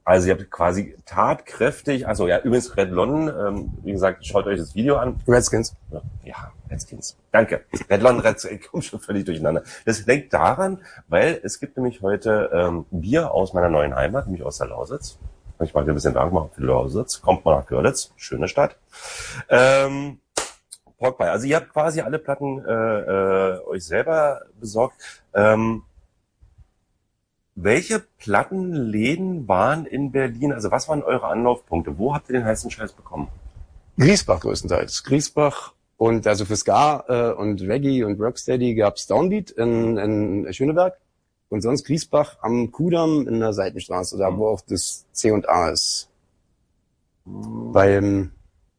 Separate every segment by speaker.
Speaker 1: Also ihr habt quasi tatkräftig, also ja, übrigens Red Lon, wie gesagt, schaut euch das Video an.
Speaker 2: Redskins.
Speaker 1: Ja, Redskins. Danke. Red Lon, Redskins, ich komme schon völlig durcheinander. Das liegt daran, weil es gibt nämlich heute Bier aus meiner neuen Heimat, nämlich aus der Lausitz. Ich mag dir ein bisschen Dank machen für die Lausitz. Kommt mal nach Görlitz, schöne Stadt. Pork Pie. Also ihr habt quasi alle Platten euch selber besorgt. Welche Plattenläden waren in Berlin? Also was waren eure Anlaufpunkte? Wo habt ihr den heißen Scheiß bekommen?
Speaker 2: Griesbach größtenteils. Griesbach und also für Ska und Reggae und Rocksteady gab's Downbeat in Schöneberg und sonst Griesbach am Kudamm in der Seitenstraße, da wo auch das C&A ist. Beim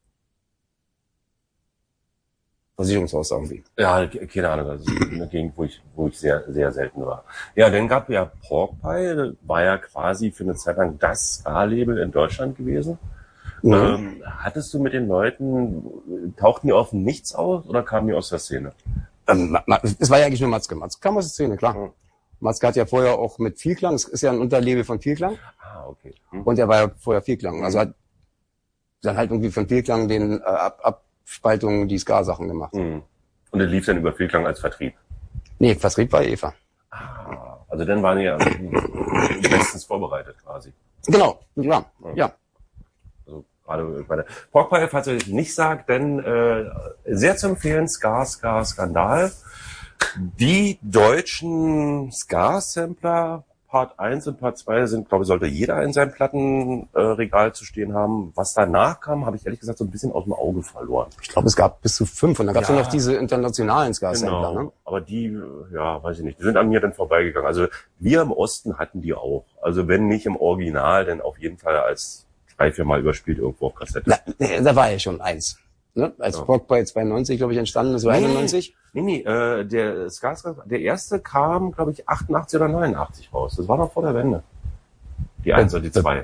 Speaker 2: Versicherungshaus irgendwie.
Speaker 1: Ja, keine Ahnung, das ist eine Gegend, wo ich sehr, sehr selten war. Ja, dann gab ja Pork Pie, war ja quasi für eine Zeit lang das Ska-Label in Deutschland gewesen. Mhm. Hattest du mit den Leuten, tauchten die auf nichts aus oder kamen die aus der Szene?
Speaker 2: Es war ja eigentlich nur Matzke. Matzke kam aus der Szene, klar. Mhm. Matzke hat ja vorher auch mit Vielklang, es ist ja ein Unterlabel von Vielklang.
Speaker 1: Ah, okay. Mhm.
Speaker 2: Und er war ja vorher Vielklang. Also hat dann halt irgendwie von Vielklang den Abspaltungen die Ska-Sachen gemacht.
Speaker 1: Mhm. Und er lief dann über Vielklang als Vertrieb?
Speaker 2: Nee, Vertrieb war Eva.
Speaker 1: Ah, also dann waren die ja bestens vorbereitet quasi.
Speaker 2: Genau, ja.
Speaker 1: Also gerade bei der Pork Pie, falls ihr euch nicht sagt, denn sehr zu empfehlen, Skandal. Die deutschen Ska-Sampler, Part 1 und Part 2 sind, glaube ich, sollte jeder in seinem Plattenregal zu stehen haben. Was danach kam, habe ich ehrlich gesagt so ein bisschen aus dem Auge verloren.
Speaker 2: Ich glaube, es gab bis zu 5 und dann gab es ja noch diese internationalen Ska-Sampler.
Speaker 1: Genau.
Speaker 2: Ne?
Speaker 1: Aber die, ja, weiß ich nicht, die sind an mir dann vorbeigegangen. Also wir im Osten hatten die auch. Also wenn nicht im Original, dann auf jeden Fall als 3-4 Mal überspielt irgendwo auf Kassette.
Speaker 2: Da war ja schon eins. Ne? Als Pork Pie 92, glaube ich, entstanden ist, 91.
Speaker 1: Nee, der erste kam, glaube ich, 88 oder 89 raus. Das war noch vor der Wende. Die 1 und die 2.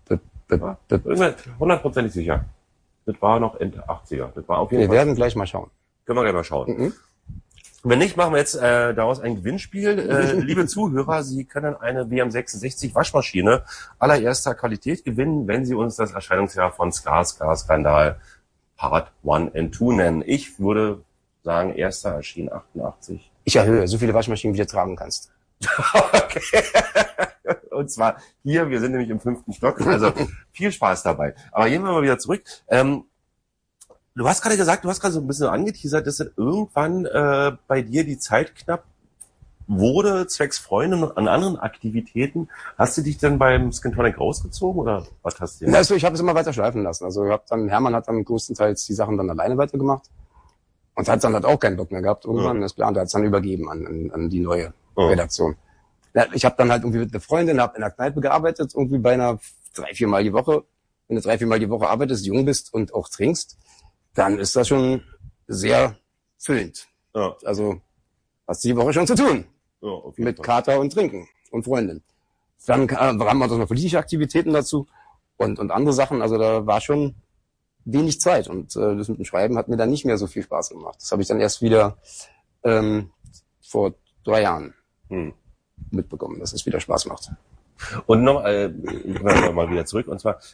Speaker 1: Hundertprozentig sicher. Das war noch Ende 80er. Das war auf jeden Fall.
Speaker 2: Wir werden gleich mal schauen.
Speaker 1: Können wir gleich mal schauen. Mhm. Wenn nicht, machen wir jetzt daraus ein Gewinnspiel. Liebe Zuhörer, Sie können eine WM66 Waschmaschine allererster Qualität gewinnen, wenn Sie uns das Erscheinungsjahr von Skandal Part 1 and 2 nennen. Ich würde sagen, erster erschien 88.
Speaker 2: Ich erhöhe, so viele Waschmaschinen, wie du tragen kannst.
Speaker 1: Okay. Und zwar hier, wir sind nämlich im 5. Stock, also viel Spaß dabei. Aber gehen wir mal wieder zurück. Du hast gerade gesagt, du hast gerade so ein bisschen angeteasert, dass dann irgendwann bei dir die Zeit knapp wurde, zwecks Freunde und an anderen Aktivitäten. Hast du dich dann beim Skin Tonic rausgezogen oder was hast du denn?
Speaker 2: Also ich habe es immer weiter schleifen lassen. Also Hermann hat dann größtenteils die Sachen dann alleine weitergemacht. Und hat dann auch keinen Bock mehr gehabt irgendwann, das klar, und hat es dann übergeben an die neue Redaktion. Ja, ich habe dann halt irgendwie mit einer Freundin, habe in der Kneipe gearbeitet, irgendwie beinahe 3-4 Mal die Woche. Wenn du 3-4 Mal die Woche arbeitest, jung bist und auch trinkst, dann ist das schon sehr füllend. Ja. Also hast du die Woche schon zu tun. Ja, mit Kater und Trinken und Freundin. Dann haben wir noch politische Aktivitäten dazu und andere Sachen. Also da war schon wenig Zeit und das mit dem Schreiben hat mir dann nicht mehr so viel Spaß gemacht. Das habe ich dann erst wieder vor 3 Jahren mitbekommen, dass es wieder Spaß macht.
Speaker 1: Und noch mal wieder zurück, und zwar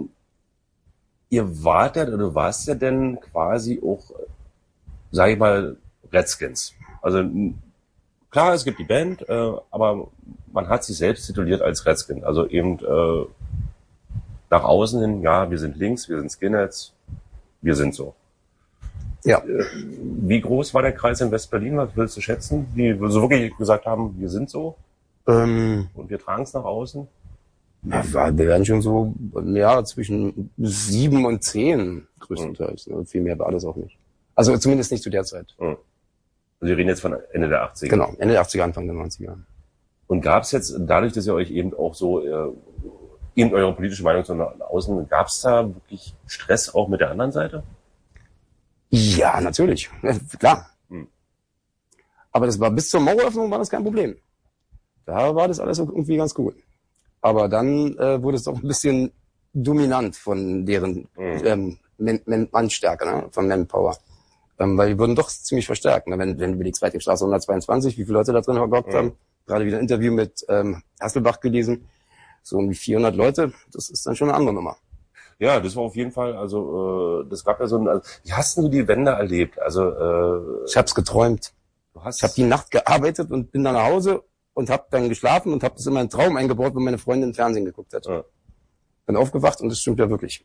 Speaker 1: ihr wart ja, oder du warst ja denn quasi auch, sage ich mal, Redskins. Also klar, es gibt die Band, aber man hat sich selbst tituliert als Redskin. Also eben nach außen hin, ja, wir sind links, wir sind Skinheads, wir sind so.
Speaker 2: Ja.
Speaker 1: Wie groß war der Kreis in West-Berlin? Was willst du schätzen? Die so wirklich gesagt haben, wir sind so? Und wir tragen es nach außen?
Speaker 2: Ja, wir werden schon so, ja, zwischen 7 und 10 größtenteils. Viel mehr war das auch nicht. Also zumindest nicht zu der Zeit.
Speaker 1: Also wir reden jetzt von Ende der 80er.
Speaker 2: Genau, Ende der 80er, Anfang der 90er.
Speaker 1: Und gab es jetzt, dadurch, dass ihr euch eben auch so eben eure politische Meinung so nach außen, gab es da wirklich Stress auch mit der anderen Seite?
Speaker 2: Ja, natürlich. Ja, klar. Aber das war bis zur Maueröffnung war das kein Problem. Da war das alles irgendwie ganz gut. Aber dann wurde es doch ein bisschen dominant von deren Mannstärke, ne? Von Manpower. Weil die wurden doch ziemlich verstärkt. Ne? Wenn du überlegst, Straße 122, wie viele Leute da drin gehockt haben, gerade wieder ein Interview mit Hasselbach gelesen, so um die 400 Leute, das ist dann schon eine andere Nummer.
Speaker 1: Ja, das war auf jeden Fall, also das gab ja so ein, also, wie hast du die Wende erlebt? Also
Speaker 2: ich hab's geträumt. Ich habe die Nacht gearbeitet und bin dann nach Hause und habe dann geschlafen und habe das in meinen Traum eingebaut, wenn meine Freundin Fernsehen geguckt hat.
Speaker 1: Ja.
Speaker 2: Bin aufgewacht und das stimmt ja wirklich.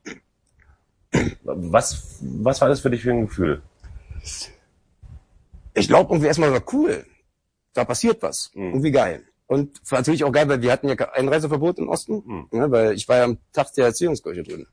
Speaker 1: Was war das für dich für ein Gefühl?
Speaker 2: Ich glaube irgendwie erstmal war cool. Da passiert was. Irgendwie geil. Und war natürlich auch geil, weil wir hatten ja Einreiseverbot im Osten, ne, weil ich war ja am Tag der Erziehungskirche drin.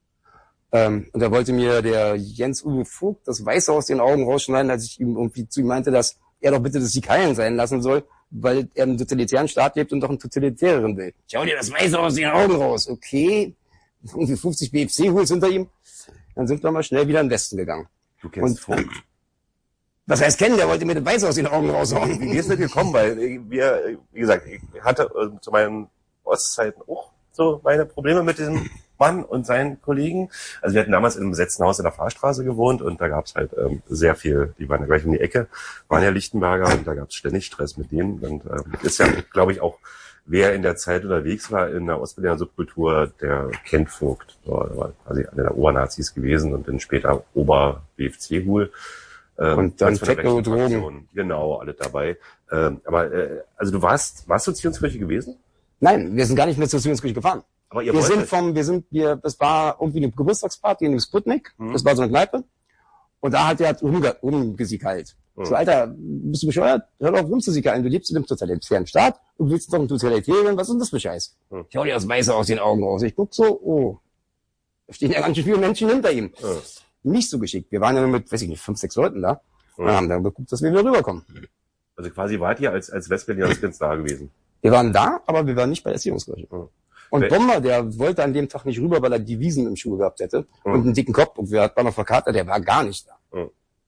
Speaker 2: Und da wollte mir der Jens-Uwe Vogt das Weiße aus den Augen rausschneiden, als ich ihm irgendwie zu ihm meinte, dass er doch bitte das Sikaien sein lassen soll, weil er im totalitären Staat lebt und doch einen totalitäreren will. Schau dir das Weiße aus den Augen raus. Okay. Irgendwie 50 BFC-Huls hinter ihm. Dann sind wir mal schnell wieder in den Westen gegangen.
Speaker 1: Du kennst Vogt.
Speaker 2: Was heißt kennen? Der wollte mir das Weiß aus den Augen raushauen.
Speaker 1: Wie ist das gekommen? Weil wir, wie gesagt, ich hatte zu meinen Ostzeiten auch so meine Probleme mit diesem Mann und seinen Kollegen. Also wir hatten damals in einem besetzten Haus in der Fahrstraße gewohnt und da gab's halt sehr viel, die waren ja gleich um die Ecke, waren ja Lichtenberger und da gab's ständig Stress mit denen. Und ist ja, glaube ich, auch, wer in der Zeit unterwegs war in der Ostberliner Subkultur, der kennt Vogt. So, der war quasi einer der Obernazis gewesen und dann später Ober-BFC-Hul.
Speaker 2: Und dann Techno-Drogen.
Speaker 1: Genau, alle dabei. Aber also du warst du Zionskirche gewesen?
Speaker 2: Nein, wir sind gar nicht mehr zur Zionskirche gefahren.
Speaker 1: Aber ihr
Speaker 2: das
Speaker 1: wolltet.
Speaker 2: war irgendwie eine Geburtstagsparty in dem Sputnik. Das war so eine Kneipe. Und da hat der rumgesikalt. So, Alter, bist du bescheuert? Hör doch auf rumzusikalen. Du lebst in einem totalitären Staat und willst doch einen totalitären. Was ist denn das für Scheiß? Schau dir das Weiße aus den Augen raus. Ich guck so, oh, da stehen ja ganz schön viele Menschen hinter ihm. Nicht so geschickt. Wir waren ja nur mit, weiß ich nicht, 5, 6 Leuten da. Und haben dann geguckt, dass wir wieder rüberkommen.
Speaker 1: Also quasi wart ihr als Westberliner ganz da gewesen?
Speaker 2: Wir waren da, aber wir waren nicht bei der Erziehungskirche. Und Bomber, der wollte an dem Tag nicht rüber, weil er Devisen im Schuh gehabt hätte und einen dicken Kopf. Und wir hatten noch verkatert, der war gar nicht da.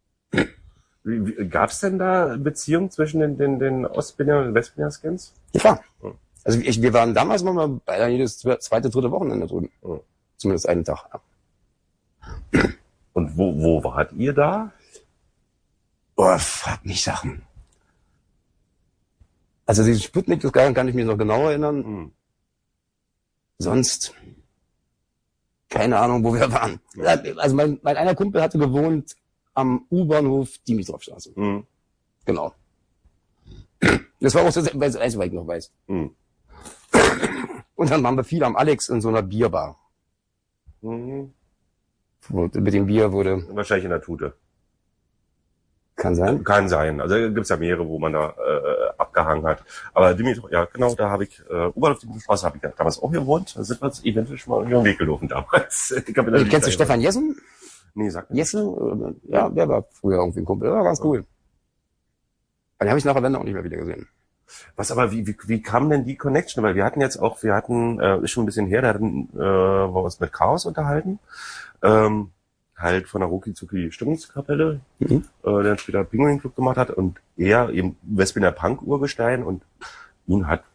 Speaker 1: Gab es denn da Beziehungen zwischen den Ostberliner und Westberliner Skins?
Speaker 2: Ja, klar. Also wir waren damals mal bei jedes zweite, dritte Wochenende drüben. Zumindest einen Tag. Ja.
Speaker 1: Und wo wart ihr da?
Speaker 2: Oh, frag mich Sachen. Also diesen Sputnik, das kann ich mich noch genauer erinnern. Sonst keine Ahnung, wo wir waren. Also mein einer Kumpel hatte gewohnt am U-Bahnhof Dimitrovstraße. Genau. Das war auch das Einzige, was ich noch weiß. Und dann waren wir viel am Alex in so einer Bierbar. Mit dem Bier wurde...
Speaker 1: Wahrscheinlich in der Tute.
Speaker 2: Kann sein.
Speaker 1: Kann sein. Also gibt's ja mehrere, wo man da abgehangen hat. Aber Dimitrov, ja genau, da habe ich, U-Bahnhof Dimitrovstraße habe ich ja damals auch gewohnt. Da sind wir uns eventuell schon mal über den Weg gelaufen damals.
Speaker 2: Kennst du Stefan Jessen?
Speaker 1: Nee, sag mir.
Speaker 2: Jessen? Ja, der war früher irgendwie ein Kumpel. Der war ganz cool. Aber den habe ich nach der Wende auch nicht mehr wieder gesehen.
Speaker 1: Was aber, wie kam denn die Connection? Weil wir hatten, ist schon ein bisschen her, da hatten wir uns mit Chaos unterhalten. Halt von der Ruki-Zuki Stimmungskapelle, der dann später Pinguin Club gemacht hat und er eben Westberliner Punk-Urgestein und ihn hat